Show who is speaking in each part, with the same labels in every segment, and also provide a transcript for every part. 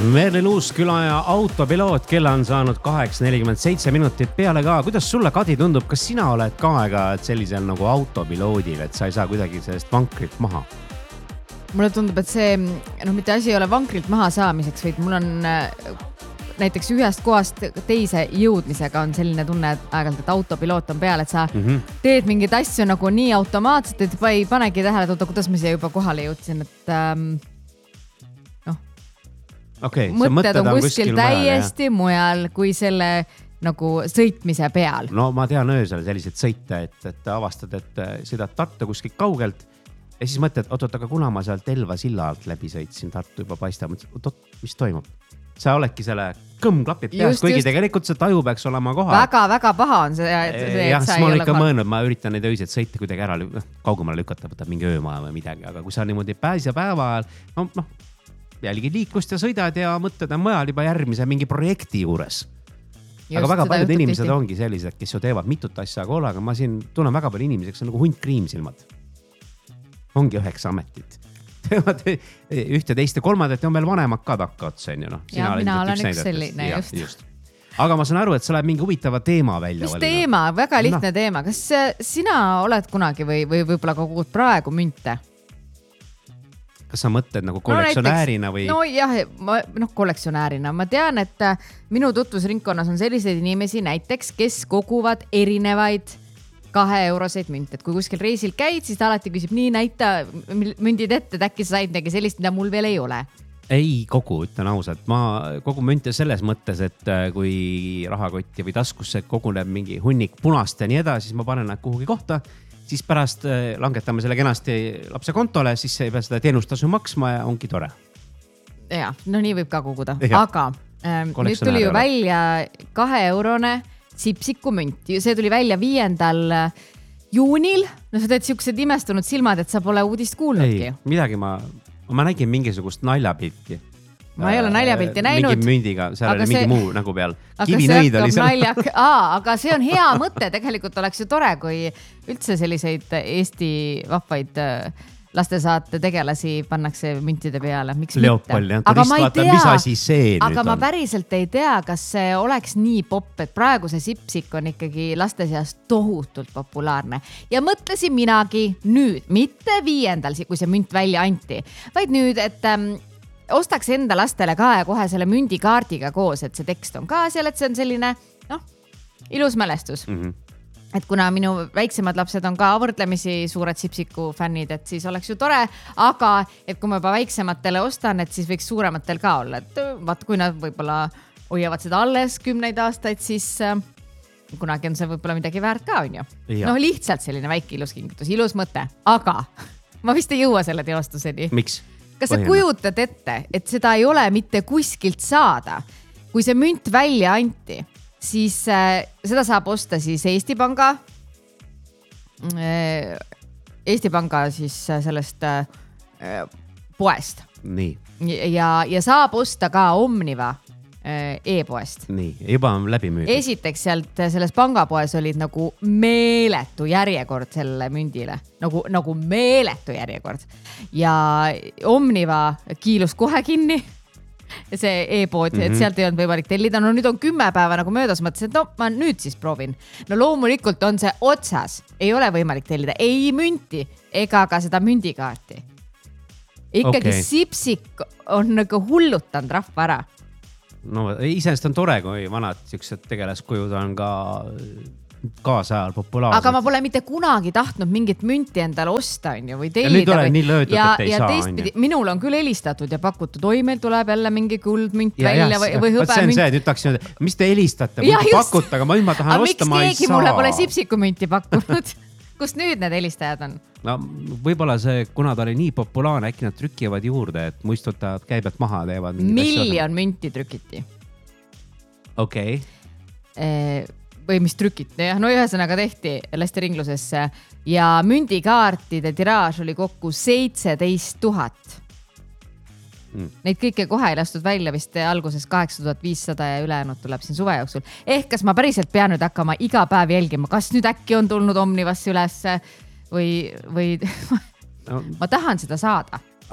Speaker 1: Merlin Uusküla ja autopiloot, kella on saanud 8:47 minutit peale ka. Kuidas sulle, Kadi, tundub, kas sina oled ka aega sellisel nagu autopiloodil, et sa ei saa kuidagi sellest vankrit maha?
Speaker 2: Mulle tundub, et see, mitte asi ei ole vankrilt maha saamiseks, vaid mul on näiteks ühest kohast teise jõudmisega on selline tunne, et aegalt, et autopiloot on peal, et sa teed mingeid asju nagu nii automaatselt, et ei panegi tähele, et kuidas ma siia juba kohale jõudsin, et mõtted on kuskil täiesti mujal kui selle nagu sõitmise peal.
Speaker 1: No ma tean öösel sellised sõite, et avastad, et sõidad Tartu kuskil kaugelt ja siis mõtled, aga kuna ma seal Telva silla alt läbi sõitsin, Tartu juba paistab, mis toimub? Sa oledki selle kõmmklapid peas, kuigi tegelikult see taju peaks olema kohal.
Speaker 2: Väga paha on see,
Speaker 1: jah, ma olen ikka mõelnud, ma üritan neid öiseid sõite kuidagi ära kaugemale lükata, võtab mingi öömaa või midagi, aga kui sa niimoodi pääsja päeva ajal, jälgi liiklust ja sõidad ja mõtted on mujal juba järgmise mingi projekti juures. Aga väga paljud inimesed ongi sellised, kes ju teevad mitut asja koolaga. Ma siin tunnen väga palju inimeseks, see on nagu hunt kriimsilmad. Ongi 9 ametit. Teevad ühte, teist ja kolmandat ja on veel vanemad ka takka otsa.
Speaker 2: Ja mina olen üks selline, just.
Speaker 1: Aga ma saan aru, et sa oled mingi huvitava teema välja.
Speaker 2: Mis teema? Väga lihtne teema. Kas sina oled kunagi või võib-olla kogud praegu münte?
Speaker 1: Kas sa mõtled nagu kollektsionäärina või?
Speaker 2: No jah, kollektsionäärina. Ma tean, et minu tutvusringkonnas on selliseid inimesi näiteks, kes koguvad erinevaid 2-euroseid münte. Et kui kuskil reisil käid, siis ta alati küsib, nii näita mündid ette, et äkki sa said midagi sellist, mida mul veel ei ole.
Speaker 1: Ei kogu, ütlen ausalt. Ma kogun münte selles mõttes, et kui rahakotti või taskusse koguneb mingi hunnik punast ja nii edasi, siis ma panen nad kuhugi kohta. Siis pärast langetame selle kenasti lapse kontole, siis ei pea seda teenustasu maksma ja ongi tore.
Speaker 2: Ja, nii võib ka koguda. Aga nüüd tuli ju välja 2-eurone Sipsiku münt. See tuli välja 5. juunil. No sa teed siuksed imestunud silmad, et sa pole uudist kuulnudki.
Speaker 1: Ei, midagi ma nägin mingisugust naljapilti.
Speaker 2: Ma ei ole naljapilti näinud.
Speaker 1: Mingi mündiga, seal oli mingi muu nägu peal. Kivinõid oli seal.
Speaker 2: Aga see on hea mõte. Tegelikult oleks ju tore, kui üldse selliseid Eesti vahvaid lastesaate tegelasi pannakse müntide peale. Miks
Speaker 1: Leopold, mis asi see
Speaker 2: aga
Speaker 1: nüüd
Speaker 2: ma
Speaker 1: on?
Speaker 2: päriselt ei tea, kas see oleks nii popp, et praegu see Sipsik on ikkagi laste seas tohutult populaarne. Ja mõtlesin minagi nüüd, mitte 5. kui see münt välja anti, vaid nüüd, et ostaks enda lastele ka ja kohe selle mündikaardiga koos, et see tekst on ka seal, et see on selline ilus mälestus. Et kuna minu väiksemad lapsed on ka võrdlemisi suured Sipsiku fännid, et siis oleks ju tore, aga et kui ma juba väiksematele ostan, et siis võiks suurematel ka olla. Et vaata, kui nad võib-olla hoiavad seda alles 10 aastaid, siis kunagi on see võib-olla midagi väärt ka, on ju. No lihtsalt selline väike ilus kingitus, ilus mõte, aga ma vist ei jõua selle teostuseni.
Speaker 1: Miks?
Speaker 2: Kas sa kujutad ette, et seda ei ole mitte kuskilt saada? Kui see münt välja anti, siis seda saab osta siis Eesti Panga siis sellest poest.
Speaker 1: Nii.
Speaker 2: Ja saab osta ka Omniva e-poest.
Speaker 1: Nii, juba on läbi müüdud.
Speaker 2: Esiteks sealt selles pangapoes olid nagu meeletu järjekord selle mündile. Nagu meeletu järjekord. Ja Omniva kiilus kohe kinni. See e-pood, et sealt ei olnud võimalik tellida. No nüüd on 10 päeva nagu möödas, mõtlesin, et ma nüüd siis proovin. No loomulikult on see otsas. Ei ole võimalik tellida ei münti ega ka seda mündikaarti. Ikkagi Sipsik on nagu hullutanud rahva ära.
Speaker 1: No iseenesest on tore, kui vanad siuksed tegelaskujud on ka kaasajal populaarsed. Aga
Speaker 2: ma pole mitte kunagi tahtnud mingit münti endale osta, on ju, või tellida.
Speaker 1: Ja nüüd ole nii löödud, et ei saa,
Speaker 2: on ju. Minul on küll helistatud ja pakutud, meil tuleb jälle mingi kuldmünt välja või hõbemünt.
Speaker 1: See on see, et nüüd tahaksin öelda, mis te helistate, või pakute, aga ma tahan osta, ma ei saa.
Speaker 2: Miks keegi mulle pole Sipsiku münti pakkunud? Kust nüüd need helistajad on?
Speaker 1: No võib-olla see, kuna ta oli nii populaarne, äkki nad trükivad juurde, et muistutavad käibelt maha teevad.
Speaker 2: Miljon münti trükiti.
Speaker 1: Okei.
Speaker 2: Või mis trükiti. No ühesõnaga tehti lasti ringlusesse ja mündikaartide tiraaž oli kokku 17 000. Neid kõike kohe ei lastud välja vist alguses 8500 ja ülejäänud tuleb siin suve jooksul. Kas ma päriselt pean nüüd hakkama iga päev jälgima, kas nüüd äkki on tulnud Omnivasse üles või ma tahan seda saada.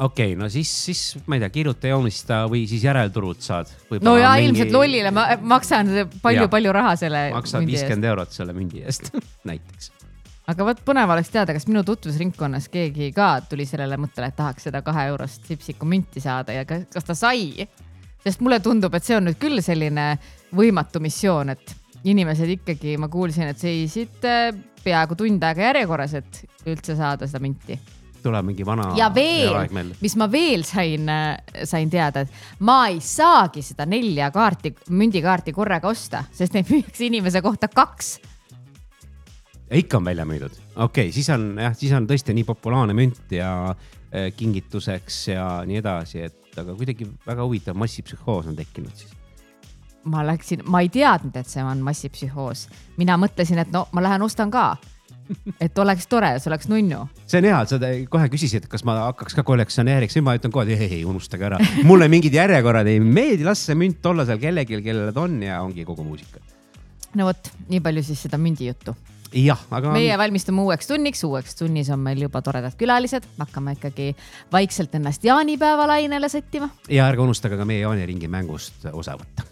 Speaker 1: Okei, no siis ma ei tea, kirjuta joonista või siis järelturult saad.
Speaker 2: No ja ilmselt lollile ma maksan palju raha selle
Speaker 1: maksad 50 eurot selle mündi eest näiteks.
Speaker 2: Aga võt põnev oleks teada, kas minu tutvusringkonnas keegi ka tuli sellele mõttele, et tahaks seda 2 eurost sipsiku münti saada ja kas ta sai. Sest mulle tundub, et see on nüüd küll selline võimatu missioon, et inimesed ikkagi, ma kuulsin, et seisid peaaegu tund aega järjekorras, et üldse saada seda münti.
Speaker 1: Tuleb mingi vana
Speaker 2: ja veel, mis ma veel sain teada, et ma ei saagi seda 4 mündikaarti korraga osta, sest neid müüks inimese kohta 2.
Speaker 1: Ikka on välja müüdud. Okei, siis on tõesti nii populaarne münt ja kingituseks ja nii edasi, aga kuidagi väga huvitav massipsühhoos on tekkinud siis.
Speaker 2: Ma ei teadnud, et see on massipsühhoos. Mina mõtlesin, et no ma lähen ostan ka. Et oleks tore, see oleks nunnu.
Speaker 1: See on hea, sa kohe küsisid, kas ma hakkaks ka kollektsionääriks ja ma ütlen kohe, et ei, unustage ära. Mulle mingid järjekorrad ei meeldi, las see münt olla seal kellelgi, kellele ta on ja ongi kogu muusika.
Speaker 2: No võt, nii palju siis seda mündi juttu.
Speaker 1: Jah, aga
Speaker 2: meie valmistume uueks tunnis on meil juba toredad külalised, hakkame ikkagi vaikselt ennast jaanipäeva lainele sättima.
Speaker 1: Ja ärge unustage ka meie jaaniringi mängust osa võtta.